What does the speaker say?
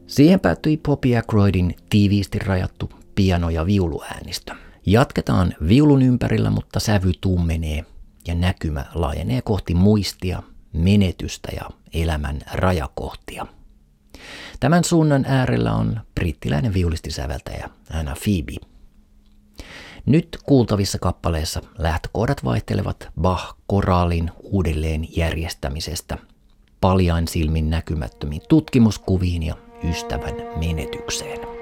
Siihen päättyi Bobby Ackroydin tiiviisti rajattu piano- ja viuluäänistö. Jatketaan viulun ympärillä, mutta sävy tummenee ja näkymä laajenee kohti muistia, menetystä ja elämän rajakohtia. Tämän suunnan äärellä on brittiläinen viulistisäveltäjä Anna Phoebe. Nyt kuultavissa kappaleissa lähtökohdat vaihtelevat Bach-koraalin uudelleen järjestämisestä paljain silmin näkymättömiin tutkimuskuviin ja ystävän menetykseen.